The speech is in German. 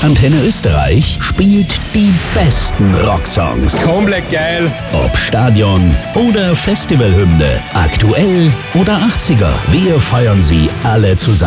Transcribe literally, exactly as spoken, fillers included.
Antenne Österreich spielt die besten Rocksongs. Komplett geil. Ob Stadion oder Festivalhymne, aktuell oder achtziger. Wir feiern sie alle zusammen.